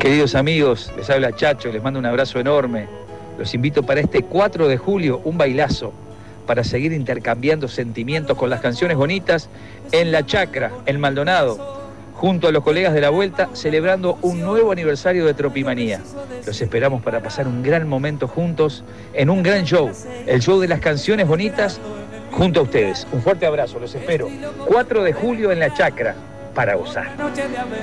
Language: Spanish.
Queridos amigos, les habla Chacho, les mando un abrazo enorme. Los invito para este 4 de julio, un bailazo, para seguir intercambiando sentimientos con las canciones bonitas en La Chacra, en Maldonado, junto a los colegas de la Vuelta, celebrando un nuevo aniversario de Tropimanía. Los esperamos para pasar un gran momento juntos en un gran show, el show de las canciones bonitas junto a ustedes. Un fuerte abrazo, los espero. 4 de julio en La Chacra, para gozar.